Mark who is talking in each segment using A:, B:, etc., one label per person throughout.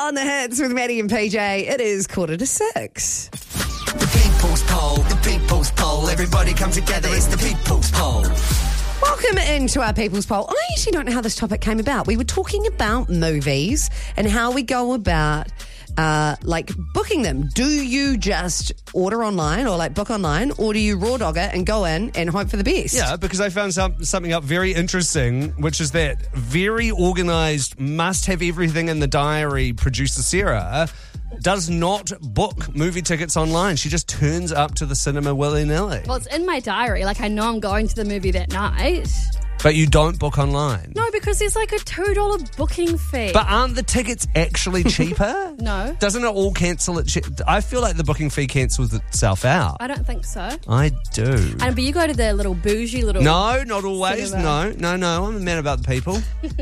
A: on the hits with Maddie and PJ. It is 5:45.
B: The people's poll. Everybody come together, it's the people's poll.
A: Welcome into our People's Poll. I actually don't know how this topic came about. We were talking about movies and how we go about booking them. Do you just order online or book online, or do you raw dog it and go in and hope for the best?
C: Yeah, because I found something up very interesting, which is that very organised, must have everything in the diary producer Sarah does not book movie tickets online. She just turns up to the cinema willy-nilly.
D: Well, it's in my diary. I know I'm going to the movie that night.
C: But you don't book online?
D: No, because there's a $2 booking fee.
C: But aren't the tickets actually cheaper?
D: No.
C: Doesn't it all cancel it? I feel like the booking fee cancels itself out.
D: I don't think so.
C: I do.
D: But you go to the little bougie little...
C: No, not always.
D: cinema.
C: No. I'm a man about the people.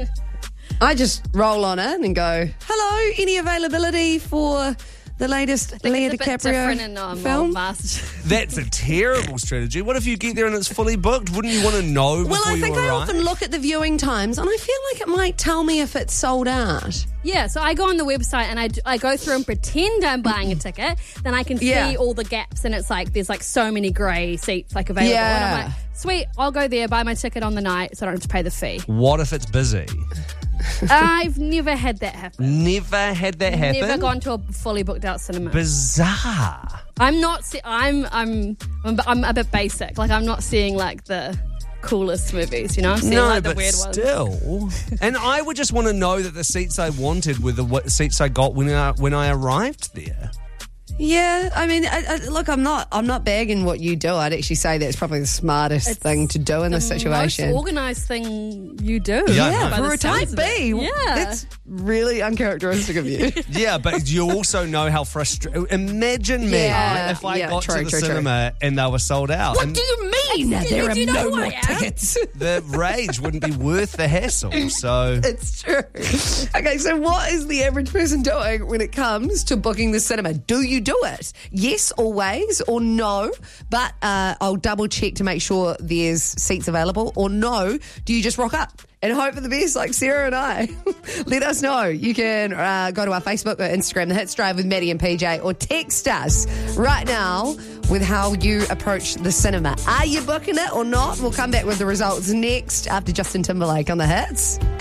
A: I just roll on in and go, hello, any availability for the latest Leo DiCaprio film?
C: That's a terrible strategy. What if you get there and it's fully booked? Wouldn't you want to know before you arrive?
A: Well, I think I often look at the viewing times and I feel like it might tell me if it's sold out.
D: Yeah, so I go on the website and I go through and pretend I'm buying a ticket. Then I can see all the gaps and it's there's so many grey seats available.
A: Yeah.
D: And I'm sweet, I'll go there, buy my ticket on the night so I don't have to pay the fee.
C: What if it's busy?
D: I've never had that happen.
C: Never had that happen?
D: Never gone to a fully booked out cinema.
C: Bizarre.
D: I'm not. I'm a bit basic. I'm not seeing the coolest movies. I'm seeing the weird ones.
C: Still. And I would just want to know that the seats I wanted were the seats I got when I arrived there.
A: Yeah, I mean, look, I'm not bagging what you do. I'd actually say that's probably the smartest thing to do in this situation.
D: Most organised thing you do.
A: Yeah, for a type B.
D: Yeah,
A: that's really uncharacteristic of you.
C: Yeah, but you also know how frustrating. Imagine me if I got to the cinema and they were sold out.
A: What do you mean? There are no more tickets.
C: The rage wouldn't be worth the hassle. So
A: it's true. Okay, so what is the average person doing when it comes to booking the cinema? Do you do it? Yes, always, or no? But I'll double check to make sure there's seats available. Or no, do you just rock up and hope for the best like Sarah and I? Let us know. You can go to our Facebook or Instagram, The Hits Drive with Maddie and PJ, or text us right now with how you approach the cinema. Are you booking it or not? We'll come back with the results next after Justin Timberlake on The Hits.